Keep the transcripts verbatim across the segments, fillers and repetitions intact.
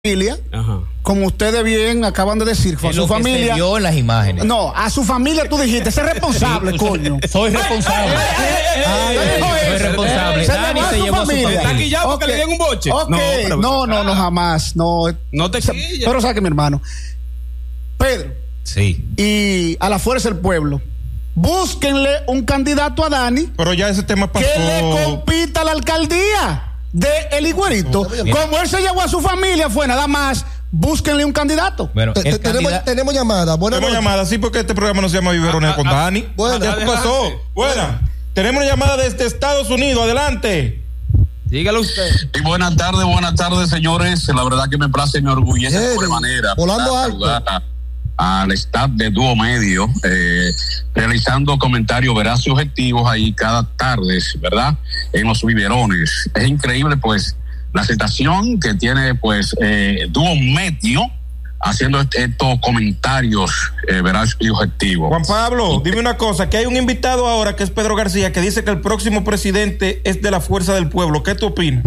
familia, Ajá. como ustedes bien acaban de decir, fue a su familia. Se vio en las imágenes. No, a su familia tú dijiste, sé responsable, coño. Soy responsable. Ay, Soy responsable. Se Dani llevó a se su llevó a su familia. familia. Está aquí ya porque Ok, le den un boche. ok. No, pero- no, no, no, jamás. No, No te Se- quilles. Pero sabe que mi hermano, Pedro, Sí. y a la fuerza del pueblo, búsquenle un candidato a Dani Pero ya ese tema pasó. que le compita a la alcaldía de El Higuerito. Como él se llevó a su familia, fue nada más, búsquenle un candidato. Bueno, Te- el te- tenemos, candida- tenemos llamada. Buenas Tenemos noches. llamada, sí, porque este programa no se llama Viveronea Ah, con ah, Dani. bueno. ¿Ya qué pasó? Buena. Tenemos una llamada desde Estados Unidos, adelante. Dígalo usted. Y buenas tardes, buenas tardes, señores. La verdad que me place y me orgullece de Bien, sobremanera. volando alto. Saludar al staff de Dúo Medio, eh, realizando comentarios veraz y objetivos ahí cada tarde, ¿verdad? En los biberones. Es increíble, pues, la aceptación que tiene, pues, eh, Dúo Medio haciendo est- estos comentarios eh, veraz y objetivos. Juan Pablo, dime una cosa, que hay un invitado ahora que es Pedro García, que dice que el próximo presidente es de la fuerza del pueblo. ¿Qué tú opinas?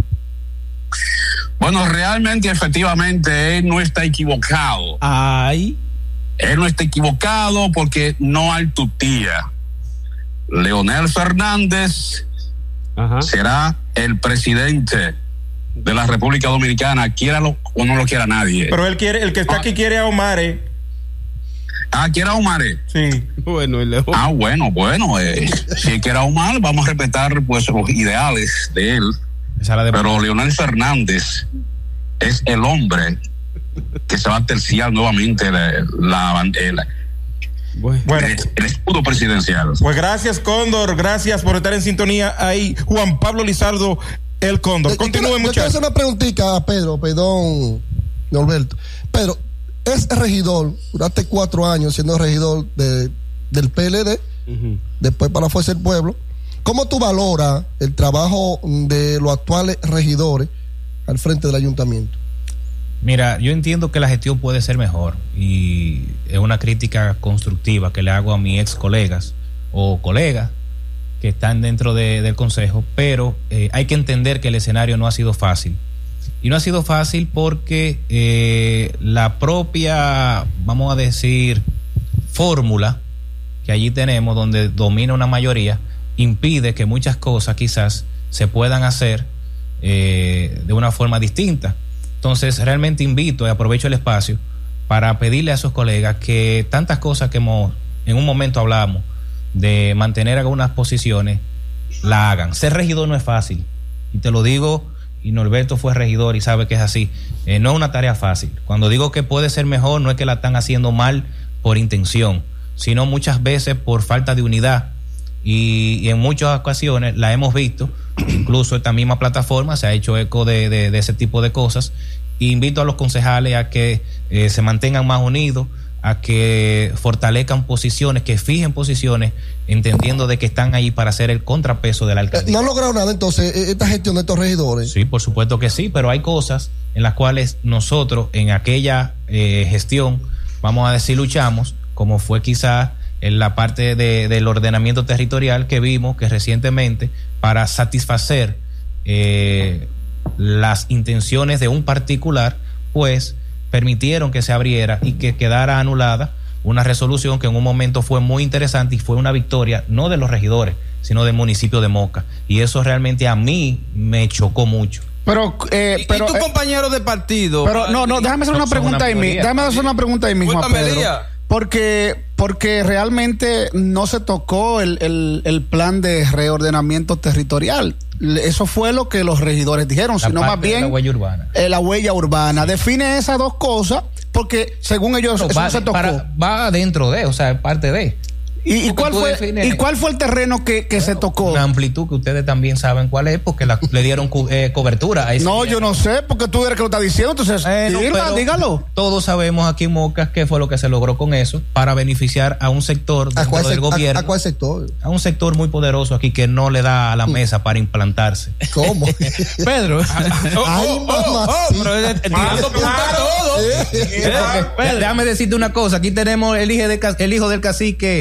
Bueno, realmente, efectivamente, él no está equivocado. Ay. Él no está equivocado porque no hay tutía. Leonel Fernández Ajá. será el presidente de la República Dominicana, quiéralo o no lo quiera nadie. Pero él quiere, el que está aquí quiere a Omar, ¿eh? Ah, quiera a Omar. Sí. Bueno, y luego. Ah, bueno, bueno. Eh, si quiera a Omar, vamos a respetar pues los ideales de él. Esa la de- Pero Leonel Fernández es el hombre que se va a terciar nuevamente la, la bandera. Bueno. Bueno, El, el escudo presidencial. pues gracias, Cóndor, gracias por estar en sintonía ahí. Juan Pablo Lizardo, el Cóndor. Yo Continúe, quiero- yo quiero muchachos. hacer una preguntita a Pedro, perdón, Norberto. Pedro, es regidor, duraste cuatro años siendo regidor de, del P L D, Ujú. después para la Fuerza del Pueblo. ¿Cómo tú valoras el trabajo de los actuales regidores al frente del ayuntamiento? Mira, yo entiendo que la gestión puede ser mejor y es una crítica constructiva que le hago a mis ex colegas o colegas que están dentro de- del consejo, pero eh, hay que entender que el escenario no ha sido fácil. Y no ha sido fácil porque eh, la propia, vamos a decir, fórmula que allí tenemos, donde domina una mayoría, impide que muchas cosas quizás se puedan hacer eh, de una forma distinta. Entonces, realmente invito y aprovecho el espacio para pedirle a esos colegas que tantas cosas que hemos, en un momento hablamos, de mantener algunas posiciones, la hagan. Ser regidor no es fácil. Y te lo digo, y Norberto fue regidor y sabe que es así. Eh, no es una tarea fácil. Cuando digo que puede ser mejor, no es que la están haciendo mal por intención, sino muchas veces por falta de unidad. Y, y en muchas ocasiones la hemos visto, incluso esta misma plataforma se ha hecho eco de, de, de ese tipo de cosas. Y invito a los concejales a que eh, se mantengan más unidos, a que fortalezcan posiciones, que fijen posiciones, entendiendo de que están ahí para hacer el contrapeso de la Eh, alcaldía. ¿No han logrado nada entonces eh, esta gestión de estos regidores? Sí, por supuesto que sí, pero hay cosas en las cuales nosotros en aquella eh, gestión, vamos a decir, luchamos, como fue quizás en la parte de, del ordenamiento territorial que vimos que recientemente, para satisfacer eh, las intenciones de un particular, pues permitieron que se abriera y que quedara anulada una resolución que en un momento fue muy interesante y fue una victoria no de los regidores, sino del municipio de Moca. Y eso realmente a mí me chocó mucho. Pero, eh, ¿Y, pero, y tu eh, compañero de partido? pero no, no, déjame hacer una Son pregunta una ahí mismo. minoría. Déjame hacer una pregunta ahí mismo a Cuéntame, Pedro. Elías. Porque, porque realmente no se tocó el, el, el plan de reordenamiento territorial. Eso fue lo que los regidores dijeron, La sino parte más de bien la huella urbana. eh, la huella urbana. Define esas dos cosas, porque según ellos Pero eso va, no se tocó. para- va dentro de, o sea, es parte de. ¿Y, y porque cuál tú fue, defines- ¿Y cuál fue el terreno que, que se tocó? Una amplitud que ustedes también saben cuál es, porque la- le dieron cu- eh, cobertura a ese. No, yo no sé, porque tú eres que lo estás diciendo, entonces Eh, no, dila, pero dígalo. Todos sabemos aquí en Moca qué fue lo que se logró con eso para beneficiar a un sector ¿A dentro cuál, del sec- gobierno, a- a cuál sector? a un sector muy poderoso aquí que no le da a la mesa para implantarse. ¿Cómo? Pedro, Oh, Ay, oh, oh, oh, mamacita. pero es- tirando punta a todo. porque, déjame decirte una cosa, aquí tenemos el hijo, de, ca- el hijo del cacique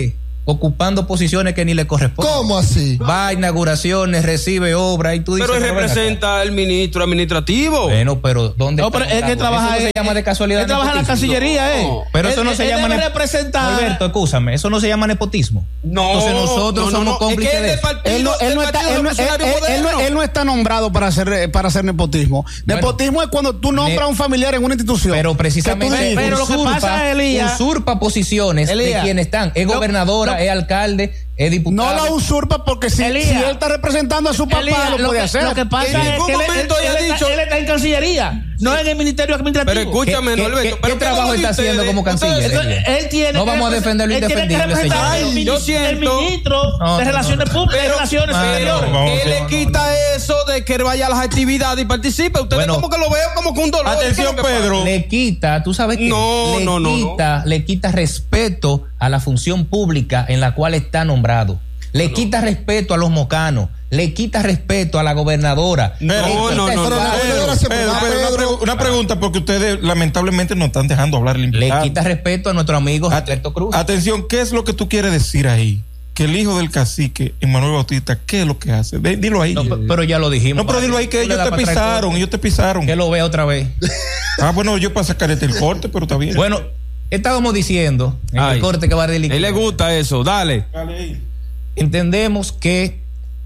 ocupando posiciones que ni le corresponden. ¿Cómo así? Va a inauguraciones, recibe obras y tú dices... Pero él representa al ministro administrativo. Bueno, pero ¿dónde No, pero es que trabaja... Eso no se llama de casualidad. Él trabaja en la Cancillería, ¿eh? Pero eso Él- no se él llama... debe ne- representar- Alberto, escúchame, eso no se llama nepotismo. No. Entonces nosotros no, no, somos no. cómplices Es que de es eso. del partido, Él no, él, del no está, partido él, no, él, revolucionario él- él no- moderno. él no está nombrado para hacer, para hacer nepotismo. Bueno, nepotismo es cuando tú nombras a un familiar en una institución. Pero precisamente Que tú dices, Pero lo que usurpa, pasa, Elías- usurpa posiciones Elías, de quienes están. Es no, gobernadora, no. es alcalde, es diputado. no la usurpa porque si, Elías, si él está representando a su papá, Elías, lo puede que, hacer. Lo que pasa En es ningún que él, momento él- haya él está, dicho- él está en Cancillería, no en el Ministerio Administrativo. Pero escúchame, ¿Qué- qué- Norberto. qué- pero qué ¿qué trabajo lo está ustedes? haciendo como canciller? Ustedes- Entonces, él tiene No que vamos a representar- defender lo él tiene que indefendible, representar señor. el mini- Yo siento- el ministro No, no, de no, Relaciones no. Públicas, de Pero- Relaciones Madre, Exteriores. vamos, ¿Qué le no, quita eso de que él vaya a las actividades y participe? Ustedes Bueno. como que lo veo como con un dolor. Atención, ¿Qué es lo que Pedro. Le quita, tú sabes que No, le no, no, quita, le quita respeto a la función pública en la cual está nombrado. Le quita respeto a los mocanos, le quita respeto a la gobernadora. Pero- Le no, quita no, no, respeto- Pero la Pedro, gobernadora siempre Pedro, da, Pedro, una, Pedro. pregu- una pregunta, porque ustedes lamentablemente no están dejando hablar el Le invitado. quita respeto a nuestro amigo At- Alberto Cruz. Atención, ¿qué es lo que tú quieres decir ahí? Que el hijo del cacique, Emmanuel Bautista, ¿qué es lo que hace? Ve, dilo ahí. No, No, pe- pero ya lo dijimos. pero dilo ahí que Tú le ellos das te para atrás el pisaron, corte. ellos te pisaron. Que lo vea otra vez. Ah, bueno, yo para sacar este el corte, pero está bien. Bueno, estábamos diciendo en Ay, el corte que va a A él delinquir. le gusta eso, dale. Dale ahí. Entendemos que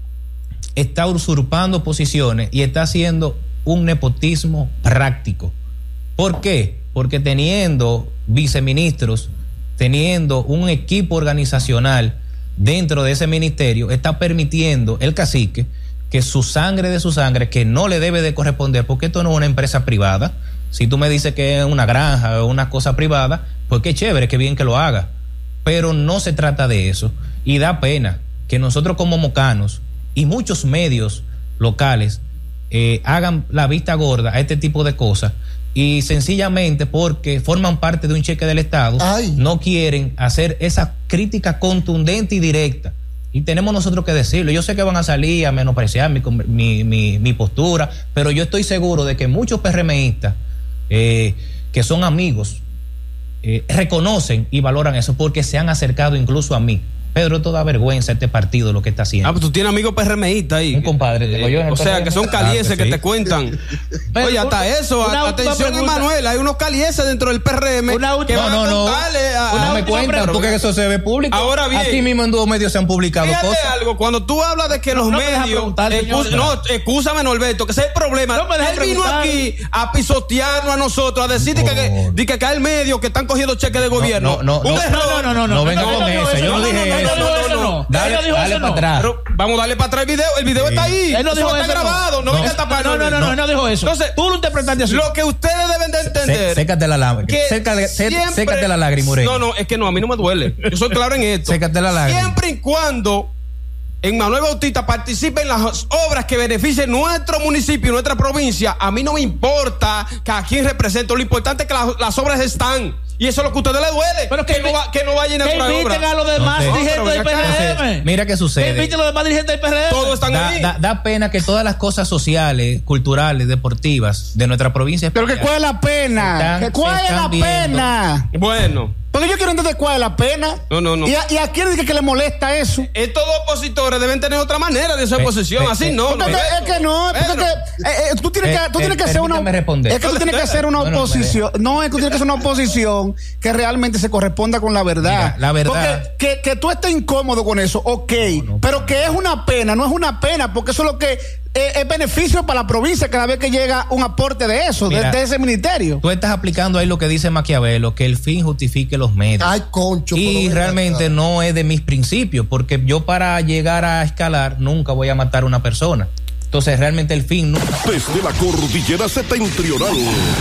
está usurpando posiciones y está haciendo un nepotismo práctico. ¿Por qué? Porque teniendo viceministros, teniendo un equipo organizacional dentro de ese ministerio, está permitiendo el cacique que su sangre de su sangre, que no le debe de corresponder, porque esto no es una empresa privada. Si tú me dices que es una granja o una cosa privada, pues qué chévere, qué bien que lo haga. Pero no se trata de eso. Y da pena que nosotros como mocanos y muchos medios locales eh, hagan la vista gorda a este tipo de cosas y sencillamente porque forman parte de un cheque del Estado, Ay. no quieren hacer esa crítica contundente y directa. Y tenemos nosotros que decirlo. Yo sé que van a salir a menospreciar mi, mi, mi, mi postura, pero yo estoy seguro de que muchos PRMistas eh, que son amigos eh, reconocen y valoran eso porque se han acercado incluso a mí. Pedro, esto da vergüenza este partido lo que está haciendo. Ah, pues tú tienes amigos PRMistas ahí. Un compadre, tengo yo en el O sea, P R M. que son calieses Claro que que sí. te cuentan. Pero, Oye, hasta eso. una a- última Atención, pregunta. Emanuel. Hay unos calieses dentro del P R M Una última- que van No, a no, no. contarle a- No a- me cuentan Pero- porque eso se ve público. Ahora bien, aquí mismo en dos medios se han publicado Fíjate cosas. algo, cuando tú hablas de que los no me deja medios. preguntar, señor. Excu- no, excúsame, Norberto, que ese es el problema. No me deja Él vino preguntar. aquí a pisotearnos a nosotros, a decir de que, que, de que acá el medio que están cogiendo cheques de gobierno. no, no, Un no. error. No, no, no, no. No venga Él con dijo eso, yo no dije él eso. dijo eso, no. Dale, Él no dijo dale eso, para no. atrás. Pero vamos a darle para atrás el video. El video está ahí. Él no dijo Eso eso, está no. grabado. No, No. venga a tapar. No, no, no, no, él no dijo eso. Entonces, tú lo interpretaste así. lo que ustedes deben de Sé- entender. sécate la lágrima. que Sécate, sé- siempre- sécate la lágrima, Moreno. No, no, es que no, a mí no me duele. Yo soy claro en esto. Sécate la lágrima. Siempre y cuando Emmanuel Bautista participe en las obras que beneficien nuestro municipio y nuestra provincia, a mí no me importa que a quién represento. Lo importante es que la- las obras están. Y eso es lo que a ustedes les duele. Pero que, que, no, va, que no vayan a que otra inviten obra. a los demás No sé. dirigentes del No, pero P R M. Mira qué Que sucede. inviten a los demás dirigentes del P R M. Todos están Da, ahí. da- da pena que todas las cosas sociales, culturales, deportivas de nuestra provincia. Pero que cuál es la pena. Están- Que cuál se es la están viendo. pena. Bueno, Porque yo quiero entender cuál es la pena. No, no, no. ¿Y a, y a quién dice que le molesta eso? estos opositores deben tener otra manera de hacer Pe- oposición. pe- Así pe- no. Porque no, es que no, porque Pedro. que, eh, eh, tú tienes Eh, que, tú eh, tienes que hacer una. permítame responder. Es que tú tienes que hacer una No, no, me oposición. No, es que tú tienes que hacer una oposición que realmente se corresponda con la verdad. Mira, la verdad. Porque que, que tú estés incómodo con eso, ok. no, pero que es una pena, no es una pena, porque eso es lo que eh, es beneficio para la provincia cada vez que llega un aporte de eso, de, Mira, de ese ministerio. Tú estás aplicando ahí lo que dice Maquiavelo, que el fin justifique los medios. Ay, concho. Y pero ven realmente acá. no es de mis principios, porque yo para llegar a escalar nunca voy a matar a una persona. Entonces realmente el fin nunca. Desde la cordillera septentrional,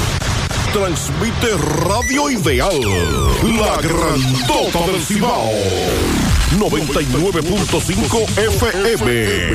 transmite Radio Ideal, la grandota del Cibao, noventa y nueve punto cinco F M.